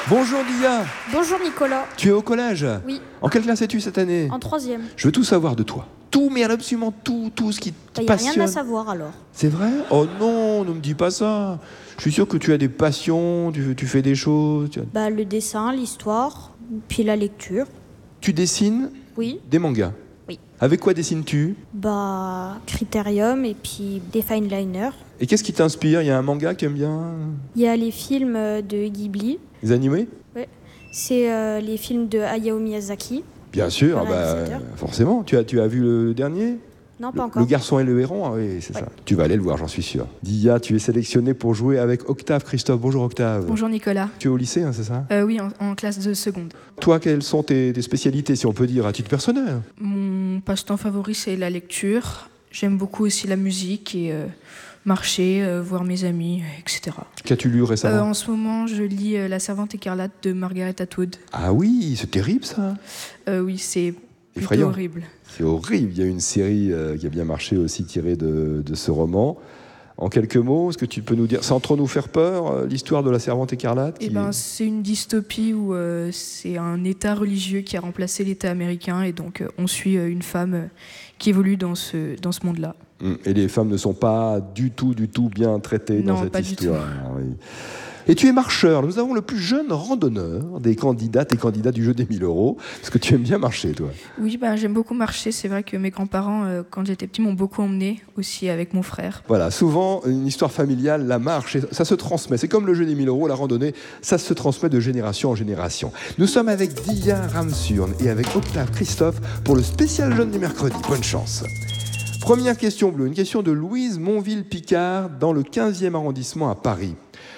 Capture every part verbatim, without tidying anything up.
Bonjour Dia. Bonjour Nicolas. Tu es au collège? Oui. En quelle classe es-tu cette année? En troisième. Je veux tout savoir de toi. Tout, mais absolument tout, tout ce qui te Il n'y a passionne. rien à savoir alors. C'est vrai? Oh non, ne me dis pas ça. Je suis sûr que tu as des passions, tu, tu fais des choses. Tu, as... Bah, le dessin, l'histoire, puis la lecture. tu dessines Oui. des mangas? Oui. Avec quoi dessines-tu? Bah, Critérium et puis des fine liners. Et qu'est-ce qui t'inspire? Il y a un manga que tu aimes bien? Il y a les films de Ghibli. Les animés? Oui. C'est euh, les films de Hayao Miyazaki. Bien sûr, Le bah, réalisateur. forcément. Tu as, tu as vu le dernier? Non, Le, pas encore. le garçon et le héron? Ah oui, c'est Ouais. ça. Tu vas aller le voir, j'en suis sûr. Dia, tu es sélectionné pour jouer avec Octave Christophe. Bonjour Octave. Bonjour Nicolas. Tu es au lycée, hein, c'est ça? Euh, oui, en, en classe de seconde. Toi, quelles sont tes, tes spécialités, si on peut dire, à titre personnel? Mon passe-temps favori, c'est la lecture. J'aime beaucoup aussi la musique et euh, marcher, euh, voir mes amis, et cetera. Qu'as-tu lu Euh, récemment? en ce moment, je lis euh, La Servante écarlate de Margaret Atwood. Ah oui, c'est terrible ça. Euh, oui, c'est plutôt Effrayant. horrible. C'est horrible. Il y a une série euh, qui a bien marché aussi tirée de, de ce roman. En quelques mots, est-ce que tu peux nous dire, sans trop nous faire peur, euh, l'histoire de la Servante écarlate? Eh qui- ben, c'est une dystopie où euh, c'est un État religieux qui a remplacé l'État américain et donc euh, on suit euh, une femme euh, qui évolue dans ce, dans ce monde-là. Hum, Et les femmes ne sont pas du tout, du tout bien traitées dans Non, cette pas du histoire. Oui. Et tu es marcheur. Nous avons le plus jeune randonneur des candidates et candidats du jeu des mille euros. Parce que tu aimes bien marcher, toi. Oui, ben, j'aime beaucoup marcher. C'est vrai que mes grands-parents, euh, quand j'étais petit, m'ont beaucoup emmené aussi avec mon frère. Voilà, souvent, une histoire familiale, la marche, ça se transmet. C'est comme le jeu des mille euros, la randonnée, ça se transmet de génération en génération. Nous sommes avec Dia Ramsurne et avec Octave Christophe pour le spécial jeune du mercredi. Bonne chance. Première question bleue, une question de Louise Monville-Picard dans le quinzième arrondissement à Paris.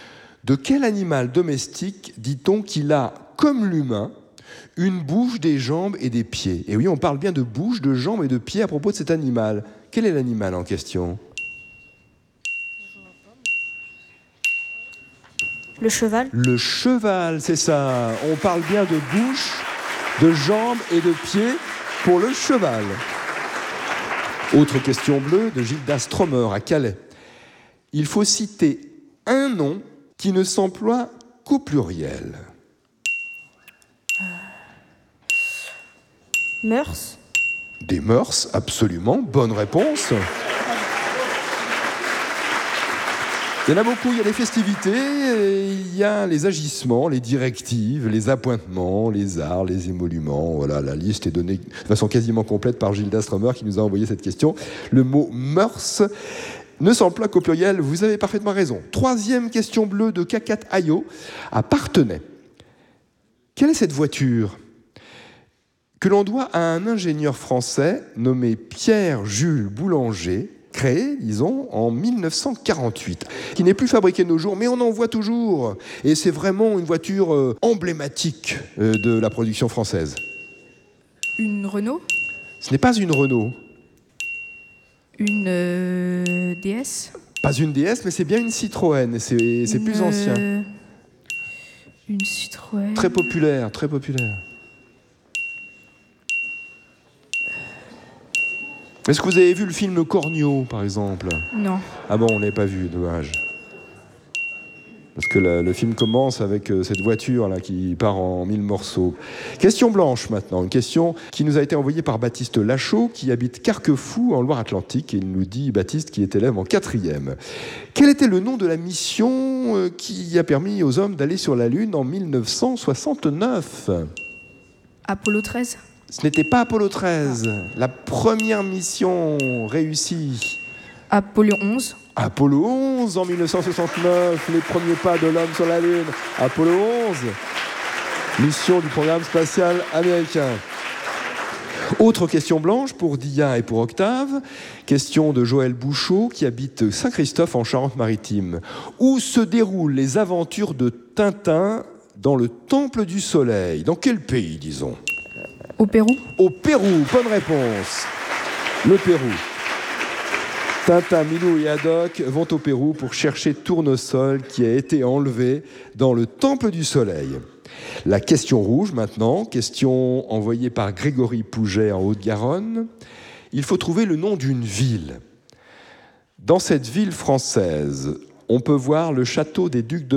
De quel animal domestique dit-on qu'il a, comme l'humain, une bouche, des jambes et des pieds? Et oui, on parle bien de bouche, de jambes et de pieds à propos de cet animal. Quel est l'animal en question? Le cheval. Le cheval, c'est ça. On parle bien de bouche, de jambes et de pieds pour le cheval. Autre question bleue de Gilda Stromer à Calais. Il faut citer un nom qui ne s'emploie qu'au pluriel. Mœurs. Des mœurs, absolument. Bonne réponse. Il y en a beaucoup, il y a les festivités, et il y a les agissements, les directives, les appointements, les arts, les émoluments. Voilà, la liste est donnée de façon quasiment complète par Gilda Stromer qui nous a envoyé cette question. Le mot mœurs ne s'emploie qu'au pluriel, vous avez parfaitement raison. Troisième question bleue de Kakat Ayo à Parthenay. Quelle est cette voiture que l'on doit à un ingénieur français nommé Pierre-Jules Boulanger, créé, disons, en mille neuf cent quarante-huit, qui n'est plus fabriquée de nos jours, mais on en voit toujours. Et c'est vraiment une voiture euh, emblématique euh, de la production française. Une Renault. Ce n'est pas une Renault, Une euh, D S. pas une D S, mais c'est bien une Citroën, et c'est c'est Une, plus ancien. euh, Une Citroën. Très populaire, très populaire. Est-ce que vous avez vu le film Cornio, par exemple? Non. Ah bon, on ne l'avait pas vu, dommage. Parce que la- le film commence avec euh, cette voiture là qui part en mille morceaux. Question blanche maintenant, une question qui nous a été envoyée par Baptiste Lachaud, qui habite Carquefou en Loire-Atlantique, et il nous dit, Baptiste, qui est élève en quatrième. Quel était le nom de la mission euh, qui a permis aux hommes d'aller sur la Lune en mille neuf cent soixante-neuf? Apollo treize. Ce n'était pas Apollo treize, la première mission réussie. Apollo onze. Apollo onze en mille neuf cent soixante-neuf, les premiers pas de l'homme sur la Lune. Apollo onze, mission du programme spatial américain. Autre question blanche pour Dia et pour Octave. Question de Joël Bouchot qui habite Saint-Christophe en Charente-Maritime. Où se déroulent les aventures de Tintin dans le Temple du Soleil? Dans quel pays, disons? Au Pérou. Au Pérou, bonne réponse. Le Pérou. Tintin, Milou et Haddock vont au Pérou pour chercher Tournesol qui a été enlevé dans le Temple du Soleil. La question rouge maintenant, question envoyée par Grégory Pouget en Haute-Garonne. Il faut trouver le nom d'une ville. Dans cette ville française, on peut voir le château des Ducs de